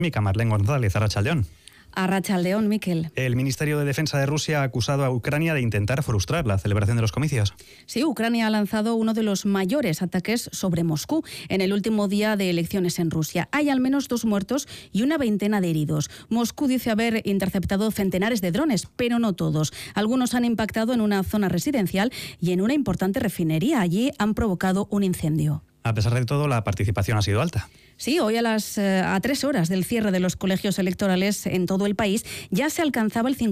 Mica Marlene González, arratsaldeón. Arratsaldeón, Miquel. El Ministerio de Defensa de Rusia ha acusado a Ucrania de intentar frustrar la celebración de los comicios. Sí, Ucrania ha lanzado uno de los mayores ataques sobre Moscú en el último día de elecciones en Rusia. Hay al menos 2 muertos y una veintena de heridos. Moscú dice haber interceptado centenares de drones, pero no todos. Algunos han impactado en una zona residencial y en una importante refinería. Allí han provocado un incendio. A pesar de todo, la participación ha sido alta. Sí, hoy a 3 horas del cierre de los colegios electorales en todo el país ya se alcanzaba el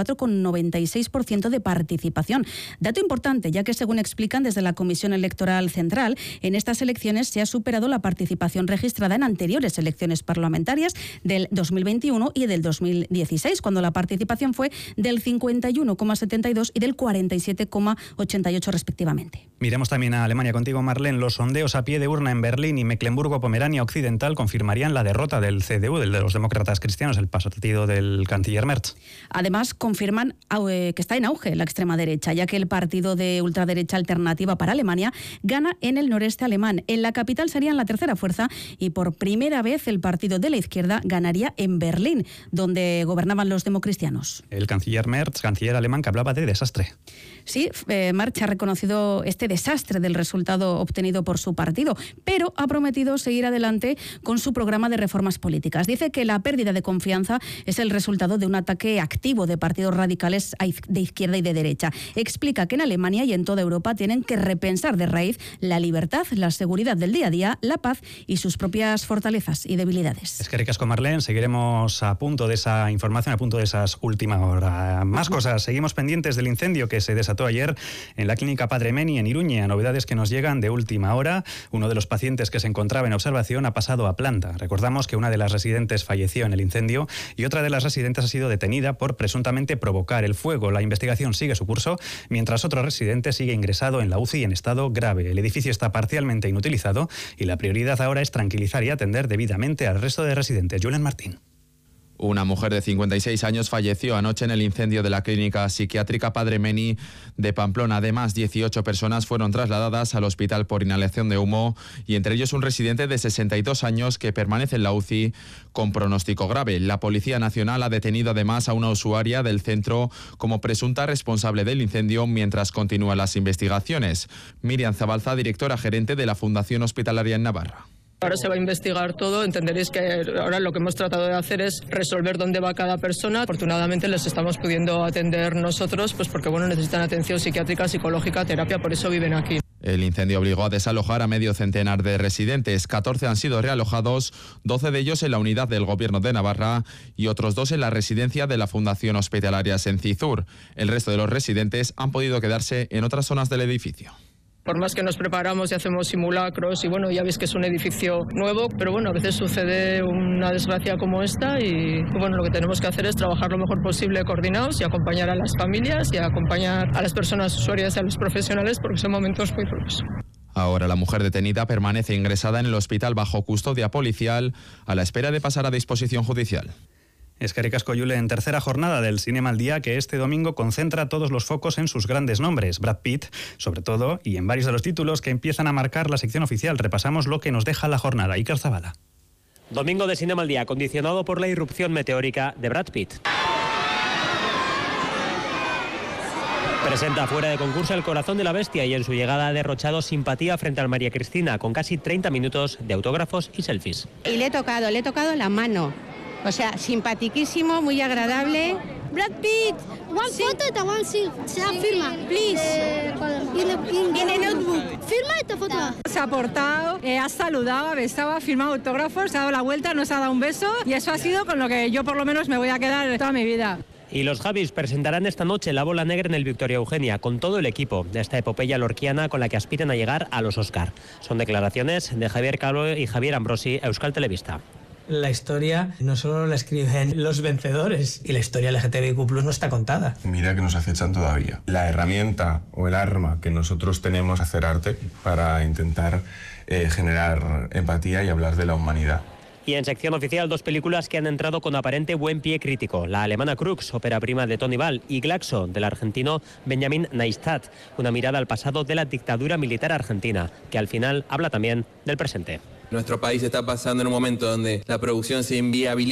54,96% de participación. Dato importante, ya que según explican desde la Comisión Electoral Central, en estas elecciones se ha superado la participación registrada en anteriores elecciones parlamentarias del 2021 y del 2016, cuando la participación fue del 51,72 y del 47,88 respectivamente. Miremos también a Alemania contigo, Marlene. Los sondeos a pie de urna en Berlín y Mecklemburgo-Pomerania Occidental confirmarían la derrota del CDU, del de los demócratas cristianos, el partido del canciller Merz. Además, confirman que está en auge la extrema derecha, ya que el partido de ultraderecha Alternativa para Alemania gana en el noreste alemán. En la capital serían la tercera fuerza y por primera vez el partido de la izquierda ganaría en Berlín, donde gobernaban los democristianos. El canciller Merz, canciller alemán, que hablaba de desastre. Sí, Merz ha reconocido este desastre del resultado obtenido por su partido, pero ha prometido seguir adelante con su programa de reformas políticas. Dice que la pérdida de confianza es el resultado de un ataque activo de partidos radicales de izquierda y de derecha. Explica que en Alemania y en toda Europa tienen que repensar de raíz la libertad, la seguridad del día a día, la paz y sus propias fortalezas y debilidades. Es que ricasco, Marlene. Seguiremos a punto de esa información, a punto de esas últimas horas. Más cosas. Seguimos pendientes del incendio que se desató ayer en la clínica Padre Meni en Iruña. Novedades que nos llegan de última hora. Uno de los pacientes que se encontraba en observación ha pasado a planta. Recordamos que una de las residentes falleció en el incendio y otra de las residentes ha sido detenida por presuntamente provocar el fuego. La investigación sigue su curso, mientras otro residente sigue ingresado en la UCI en estado grave. El edificio está parcialmente inutilizado y la prioridad ahora es tranquilizar y atender debidamente al resto de residentes. Julen Martín. Una mujer de 56 años falleció anoche en el incendio de la clínica psiquiátrica Padre Meni de Pamplona. Además, 18 personas fueron trasladadas al hospital por inhalación de humo y entre ellos un residente de 62 años que permanece en la UCI con pronóstico grave. La Policía Nacional ha detenido además a una usuaria del centro como presunta responsable del incendio mientras continúan las investigaciones. Miriam Zabalza, directora gerente de la Fundación Hospitalaria en Navarra. Ahora se va a investigar todo, entenderéis que ahora lo que hemos tratado de hacer es resolver dónde va cada persona. Afortunadamente les estamos pudiendo atender nosotros, pues porque necesitan atención psiquiátrica, psicológica, terapia, por eso viven aquí. El incendio obligó a desalojar a medio centenar de residentes. 14 han sido realojados, 12 de ellos en la unidad del Gobierno de Navarra y otros 2 en la residencia de la Fundación Hospitalaria Sencizur. El resto de los residentes han podido quedarse en otras zonas del edificio. Por más que nos preparamos y hacemos simulacros y ya veis que es un edificio nuevo, pero a veces sucede una desgracia como esta y lo que tenemos que hacer es trabajar lo mejor posible coordinados y acompañar a las familias y acompañar a las personas usuarias y a los profesionales porque son momentos muy duros. Ahora la mujer detenida permanece ingresada en el hospital bajo custodia policial a la espera de pasar a disposición judicial. Es que ricasco, Julen, tercera jornada del Cinema al Día que este domingo concentra todos los focos en sus grandes nombres. Brad Pitt, sobre todo, y en varios de los títulos que empiezan a marcar la sección oficial. Repasamos lo que nos deja la jornada. Iker Zabala. Domingo de Cinema al Día, condicionado por la irrupción meteórica de Brad Pitt. Presenta fuera de concurso El corazón de la bestia y en su llegada ha derrochado simpatía frente al María Cristina, con casi 30 minutos de autógrafos y selfies. Y le he tocado la mano. O sea, simpatiquísimo, muy agradable. Brad Pitt, one photo and one firma, please. In the notebook. Firma esta foto. Se ha portado, ha saludado, ha besado, ha firmado autógrafos, se ha dado la vuelta, nos ha dado un beso y eso ha sido con lo que yo por lo menos me voy a quedar toda mi vida. Y los Javis presentarán esta noche La bola negra en el Victoria Eugenia con todo el equipo de esta epopeya lorquiana con la que aspiran a llegar a los Oscar. Son declaraciones de Javier Calvo y Javier Ambrosi, Euskal Telebista. La historia no solo la escriben los vencedores y la historia LGTBIQ+ no está contada. Mira que nos acechan todavía. La herramienta o el arma que nosotros tenemos es hacer arte para intentar generar empatía y hablar de la humanidad. Y en sección oficial, 2 películas que han entrado con aparente buen pie crítico. La alemana Crux, ópera prima de Tony Ball, y Glaxo, del argentino Benjamin Neistat, una mirada al pasado de la dictadura militar argentina, que al final habla también del presente. Nuestro país está pasando en un momento donde la producción se inviabiliza